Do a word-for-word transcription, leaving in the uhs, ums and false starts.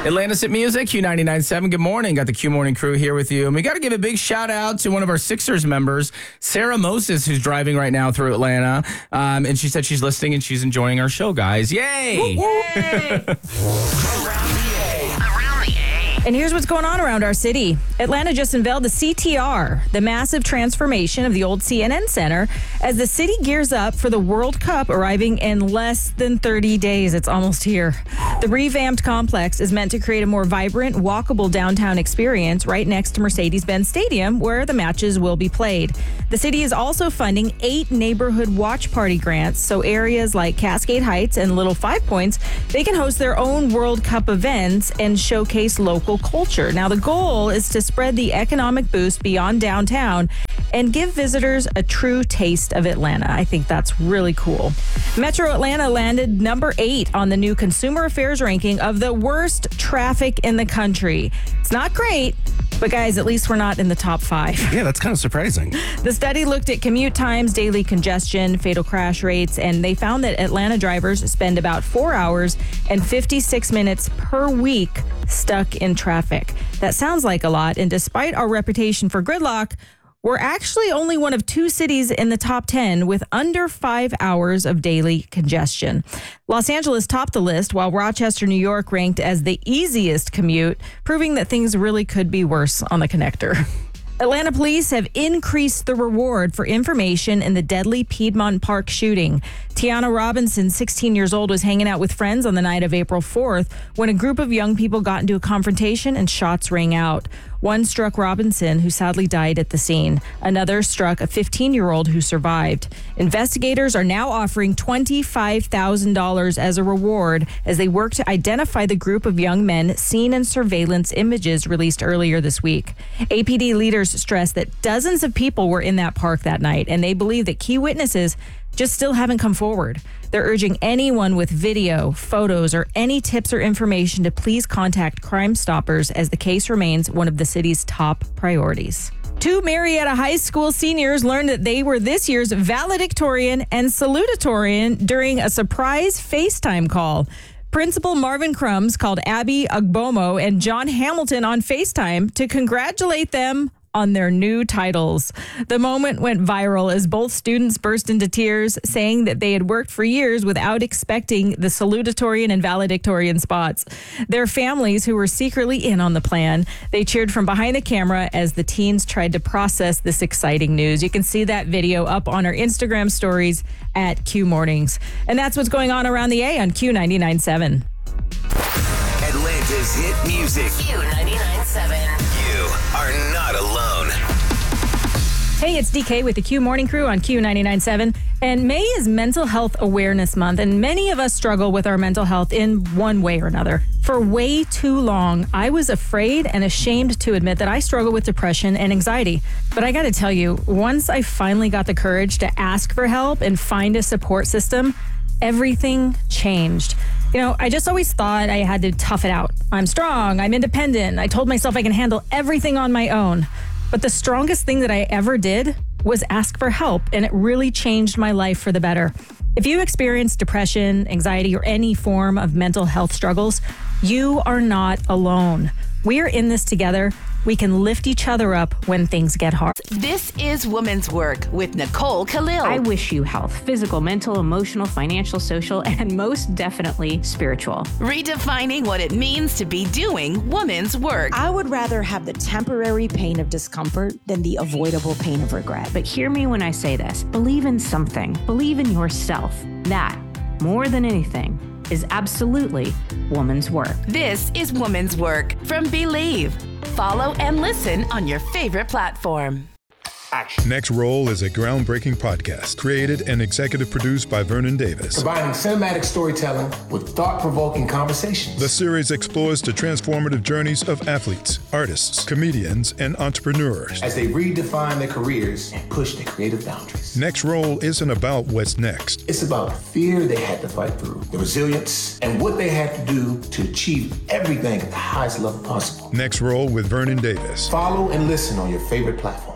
Atlantis at Music, Q ninety-nine point seven. Good morning. Got the Q Morning crew here with you. And we got to give a big shout out to one of our Sixers members, Sarah Moses, who's driving right now through Atlanta. Um, and she said she's listening and she's enjoying our show, guys. Yay! Yay! And here's what's going on around our city. Atlanta just unveiled the C T R, the massive transformation of the old C N N Center, as the city gears up for the World Cup arriving in less than thirty days. It's almost here. The revamped complex is meant to create a more vibrant, walkable downtown experience right next to Mercedes-Benz Stadium, where the matches will be played. The city is also funding eight neighborhood watch party grants, so areas like Cascade Heights and Little Five Points, they can host their own World Cup events and showcase local culture. Now, the goal is to spread the economic boost beyond downtown and give visitors a true taste of Atlanta. I think that's really cool. Metro Atlanta landed number eight on the new Consumer Affairs ranking of the worst traffic in the country. It's not great, but guys, at least we're not in the top five. Yeah, that's kind of surprising. The study looked at commute times, daily congestion, fatal crash rates, and they found that Atlanta drivers spend about four hours and fifty-six minutes per week stuck in traffic. That sounds like a lot, and despite our reputation for gridlock, we're actually only one of two cities in the top ten with under five hours of daily congestion. Los Angeles topped the list, while Rochester, New York ranked as the easiest commute, proving that things really could be worse on the connector. Atlanta police have increased the reward for information in the deadly Piedmont Park shooting. Tiana Robinson, sixteen years old, was hanging out with friends on the night of April fourth when a group of young people got into a confrontation and shots rang out. One struck Robinson, who sadly died at the scene. Another struck a fifteen-year-old who survived. Investigators are now offering twenty-five thousand dollars as a reward as they work to identify the group of young men seen in surveillance images released earlier this week. A P D leaders stress that dozens of people were in that park that night, and they believe that key witnesses just still haven't come forward. They're urging anyone with video, photos, or any tips or information to please contact Crime Stoppers, as the case remains one of the city's top priorities. Two Marietta High School seniors learned that they were this year's valedictorian and salutatorian during a surprise FaceTime call. Principal Marvin Crumbs called Abby Ugbomo and John Hamilton on FaceTime to congratulate them on their new titles. The moment went viral as both students burst into tears, saying that they had worked for years without expecting the salutatorian and valedictorian spots. Their families, who were secretly in on the plan, they cheered from behind the camera as the teens tried to process this exciting news. You can see that video up on our Instagram stories at Q Mornings. And that's what's going on around the A on Q ninety-nine point seven. Atlanta's hit music. Q ninety-nine point seven. You are not alone. Hey, it's D K with the Q Morning Crew on Q ninety-nine point seven. And May is Mental Health Awareness Month, and many of us struggle with our mental health in one way or another. For way too long, I was afraid and ashamed to admit that I struggle with depression and anxiety. But I got to tell you, once I finally got the courage to ask for help and find a support system, everything changed. You know, I just always thought I had to tough it out. I'm strong, I'm independent. I told myself I can handle everything on my own. But the strongest thing that I ever did was ask for help, and it really changed my life for the better. If you experience depression, anxiety, or any form of mental health struggles, you are not alone. We are in this together. We can lift each other up when things get hard. This is Women's Work with Nicole Khalil. I wish you health, physical, mental, emotional, financial, social, and most definitely spiritual. Redefining what it means to be doing women's work. I would rather have the temporary pain of discomfort than the avoidable pain of regret. But hear me when I say this. Believe in something. Believe in yourself. That, more than anything, is absolutely woman's work. This is Women's Work from Believe. Follow and listen on your favorite platform. Action. Next Roll is a groundbreaking podcast created and executive produced by Vernon Davis. Combining cinematic storytelling with thought-provoking conversations. The series explores the transformative journeys of athletes, artists, comedians, and entrepreneurs as they redefine their careers and push their creative boundaries. Next Roll isn't about what's next. It's about the fear they had to fight through, the resilience, and what they had to do to achieve everything at the highest level possible. Next Roll with Vernon Davis. Follow and listen on your favorite platform.